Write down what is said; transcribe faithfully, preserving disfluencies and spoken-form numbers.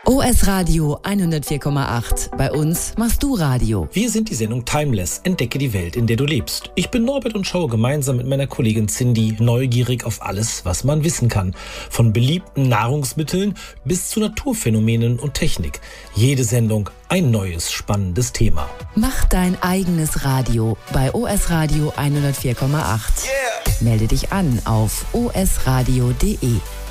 O S Radio hundertvier Komma acht. Bei uns machst du Radio. Wir sind die Sendung Timeless. Entdecke die Welt, in der du lebst. Ich bin Norbert und schaue gemeinsam mit meiner Kollegin Cindy neugierig auf alles, was man wissen kann. Von beliebten Nahrungsmitteln bis zu Naturphänomenen und Technik. Jede Sendung ein neues, spannendes Thema. Mach dein eigenes Radio bei O S Radio hundertvier Komma acht. Yeah. Melde dich an auf o s radio punkt d e.